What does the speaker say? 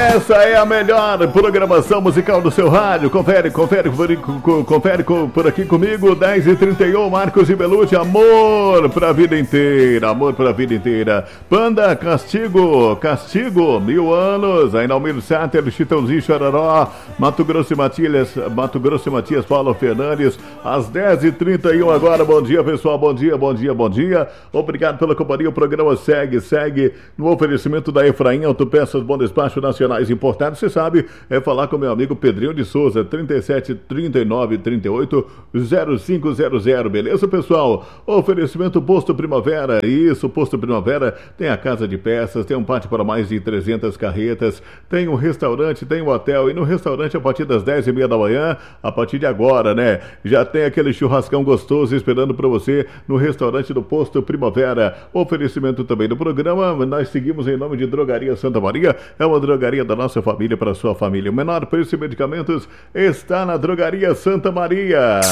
Essa é a melhor programação musical do seu rádio. Confere por aqui comigo. 10h31, Marcos e Belucci. Amor pra vida inteira. Amor pra vida inteira. Panda, Castigo. 1000 anos. Ainalmir Sáter, Chitãozinho, Chororó. Mato Grosso e Matias, Paulo Fernandes. Às 10h31 agora. Bom dia, pessoal. Bom dia. Obrigado pela companhia. O programa segue no oferecimento da Efraim Autopeças, Bom Despacho, Nacionais Importados. Você sabe, é falar com meu amigo Pedrinho de Souza, 37 39 38 0500, beleza, pessoal? Oferecimento Posto Primavera. Isso, Posto Primavera tem a casa de peças, tem um pátio para mais de 300 carretas, tem um restaurante, tem um hotel, e no restaurante a partir das 10h30 da manhã, a partir de agora, né? Já tem aquele churrascão gostoso esperando para você no restaurante do Posto Primavera. Oferecimento também do programa, nós seguimos em nome de Drogaria Santa Maria, é uma drogaria da nossa família para a sua família. O menor preço de medicamentos está na Drogaria Santa Maria.